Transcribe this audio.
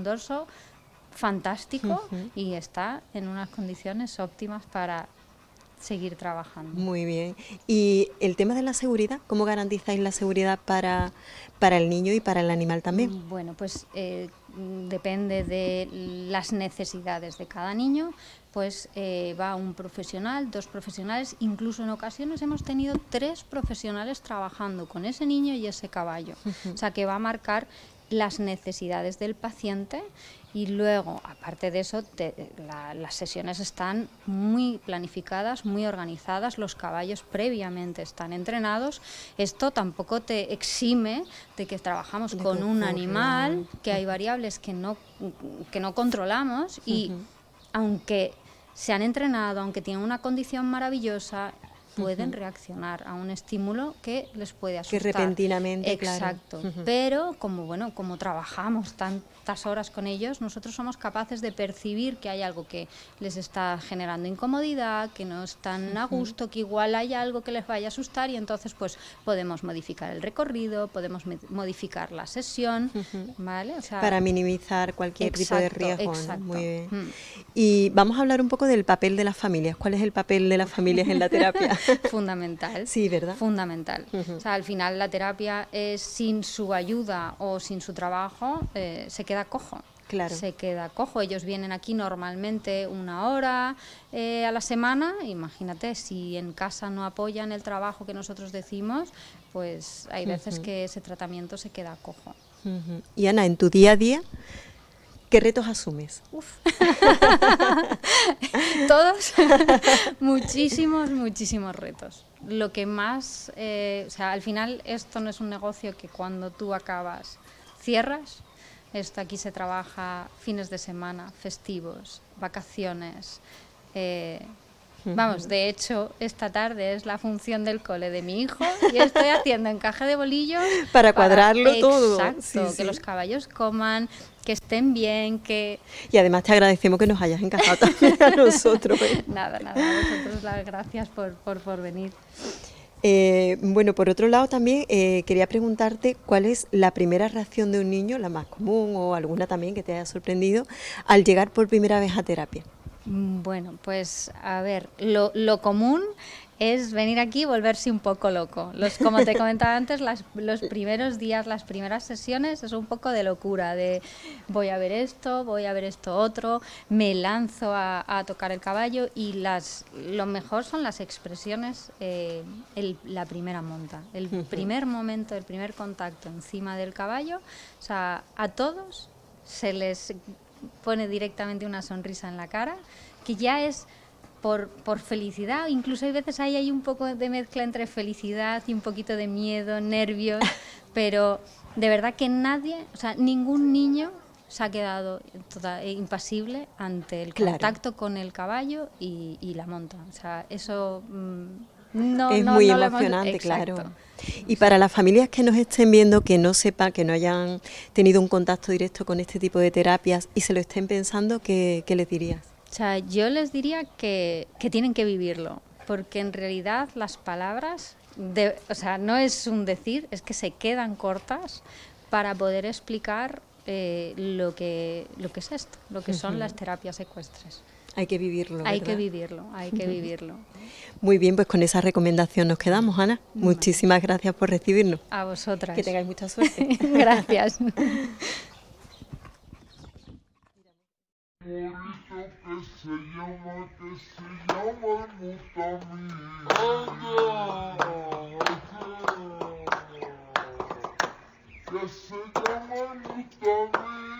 dorso fantástico y está en unas condiciones óptimas para seguir trabajando. Muy bien. Y el tema de la seguridad, ¿cómo garantizáis la seguridad para el niño y para el animal también? Bueno, pues depende de las necesidades de cada niño, pues va un profesional, 2 profesionales, incluso en ocasiones hemos tenido 3 profesionales trabajando con ese niño y ese caballo. O sea, que va a marcar las necesidades del paciente. Y luego, aparte de eso, las sesiones están muy planificadas, muy organizadas, los caballos previamente están entrenados. Esto tampoco te exime de que trabajamos con un animal, que hay variables que no controlamos y aunque se han entrenado, aunque tienen una condición maravillosa, pueden reaccionar a un estímulo que les puede asustar. Que repentinamente, exacto. Claro. Pero como trabajamos tantas horas con ellos, nosotros somos capaces de percibir que hay algo que les está generando incomodidad, que no están a gusto, que igual hay algo que les vaya a asustar y entonces pues podemos modificar el recorrido, podemos modificar la sesión, ¿vale? O sea, para minimizar cualquier tipo de riesgo. Exacto. Muy bien. Y vamos a hablar un poco del papel de las familias. ¿Cuál es el papel de las familias en la terapia? Fundamental. Sí, ¿verdad? Fundamental. O sea, al final la terapia sin su ayuda o sin su trabajo se queda cojo. Claro. Se queda cojo. Ellos vienen aquí normalmente 1 hora a la semana. Imagínate, si en casa no apoyan el trabajo que nosotros decimos, pues hay veces que ese tratamiento se queda cojo. Y Ana, en tu día a día, ¿qué retos asumes? Todos, muchísimos retos. Lo que más, o sea, al final esto no es un negocio que cuando tú acabas cierras. Esto aquí se trabaja fines de semana, festivos, vacaciones. Vamos, de hecho, esta tarde es la función del cole de mi hijo y estoy haciendo encaje de bolillos para cuadrarlo todo. Exacto, que los caballos coman, que estén bien, que... Y además te agradecemos que nos hayas encajado también a nosotros. Nada, a vosotros las gracias por venir. Bueno, por otro lado también quería preguntarte cuál es la primera reacción de un niño, la más común o alguna también que te haya sorprendido, al llegar por primera vez a terapia. Bueno, pues a ver, lo común es venir aquí y volverse un poco loco. Como te comentaba antes, los primeros días, las primeras sesiones es un poco de locura, de voy a ver esto otro, me lanzo a tocar el caballo y lo mejor son las expresiones, la primera monta, el primer momento, el primer contacto encima del caballo, o sea, a todos se les pone directamente una sonrisa en la cara, que ya es por felicidad, incluso hay veces hay un poco de mezcla entre felicidad y un poquito de miedo, nervios, pero de verdad que ningún niño se ha quedado impasible ante el contacto con el caballo y la monta. O sea, eso es muy emocionante, claro. Y para las familias que nos estén viendo, que no sepan, que no hayan tenido un contacto directo con este tipo de terapias y se lo estén pensando, ¿qué les dirías? O sea, yo les diría que tienen que vivirlo, porque en realidad las palabras, o sea, no es un decir, es que se quedan cortas para poder explicar lo que es esto, lo que son las terapias ecuestres. Hay que vivirlo, ¿verdad? Hay que vivirlo. Muy bien, pues con esa recomendación nos quedamos, Ana. Muchísimas gracias por recibirnos. A vosotras. Que tengáis mucha suerte. Gracias. Que se llama el Mutamí.